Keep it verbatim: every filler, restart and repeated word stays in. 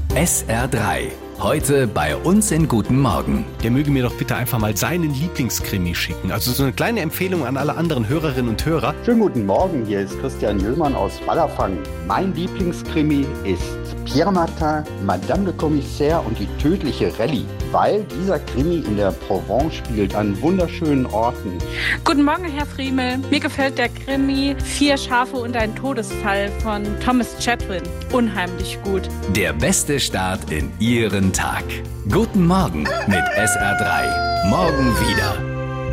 S R drei. Heute bei uns in Guten Morgen. Der möge mir doch bitte einfach mal seinen Lieblingskrimi schicken. Also so eine kleine Empfehlung an alle anderen Hörerinnen und Hörer. Schönen guten Morgen, hier ist Christian Jüllmann aus Wallerfangen. Mein Lieblingskrimi ist Pierre Martin, Madame le Commissaire und die tödliche Rallye, weil dieser Krimi in der Provence spielt, an wunderschönen Orten. Guten Morgen, Herr Friemel. Mir gefällt der Krimi Vier Schafe und ein Todesfall von Thomas Chatwin unheimlich gut. Der beste Start in Ihren Tag. Guten Morgen mit S R drei. Morgen wieder.